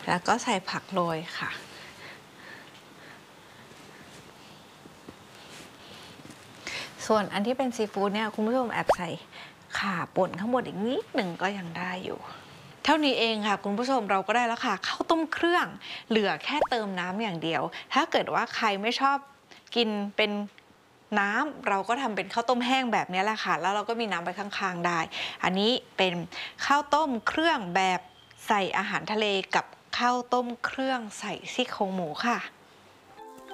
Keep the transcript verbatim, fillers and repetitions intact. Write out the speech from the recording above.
แล้วก็ใส่ผักโรยค่ะส่วนอันที่เป็นซีฟู้ดเนี่ยคุณผู้ชมแอบใส่ข่าป่นข้างบนอีกนิดหนึ่งก็ยังได้อยู่เท่านี้เองค่ะคุณผู้ชมเราก็ได้แล้วค่ะข้าวต้มเครื่องเหลือแค่เติมน้ำอย่างเดียวถ้าเกิดว่าใครไม่ชอบกินเป็นน้ำเราก็ทำเป็นข้าวต้มแห้งแบบนี้แหละค่ะแล้วเราก็มีน้ำไปข้างๆได้อันนี้เป็นข้าวต้มเครื่องแบบใส่อาหารทะเลกับข้าวต้มเครื่องใส่ซี่โครงหมูค่ะ